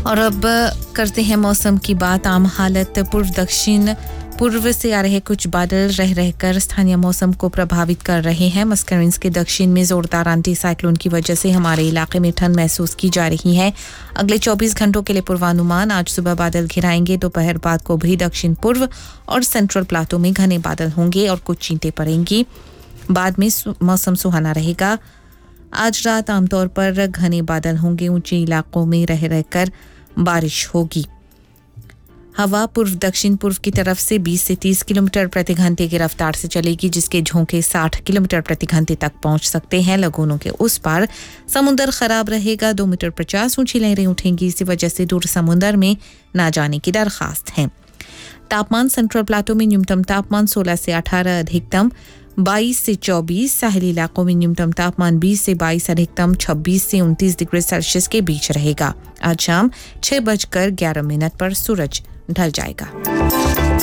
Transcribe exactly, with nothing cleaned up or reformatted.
और अब करते हैं मौसम की बात। आम हालत पूर्व दक्षिण पूर्व से आ रहे कुछ बादल रह रहकर स्थानीय मौसम को प्रभावित कर रहे हैं। मस्करेंस के दक्षिण में जोरदार एंटी साइक्लोन की वजह से हमारे इलाके में ठंड महसूस की जा रही है। अगले चौबीस घंटों के लिए पूर्वानुमान। आज सुबह बादल घिराएंगे, दोपहर बाद को भी दक्षिण पूर्व और सेंट्रल प्लाटो में घने बादल होंगे और कुछ चींटे पड़ेंगी। बाद में मौसम सुहाना रहेगा। आज रात आमतौर पर घने बादल होंगे, ऊंचे इलाकों में रह रहकर बारिश होगी। हवा पूर्व दक्षिण पूर्व की तरफ से बीस से तीस किलोमीटर प्रति घंटे की रफ्तार से चलेगी, जिसके झोंके साठ किलोमीटर प्रति घंटे तक पहुंच सकते हैं। लगोनों के उस पार समुद्र खराब रहेगा, दो मीटर पचास ऊंची लहरें उठेंगी। इसी वजह से दूर समुद्र में ना जाने की दरखास्त है। तापमान सेंट्रल प्लाटो में न्यूनतम तापमान सोलह से अठारह, अधिकतम बाईस से चौबीस। साहिली इलाकों में न्यूनतम तापमान बीस से बाईस, अधिकतम छब्बीस से उनतीस डिग्री सेल्सियस के बीच रहेगा। आज शाम छह बजकर ग्यारह मिनट पर सूरज ढल जाएगा।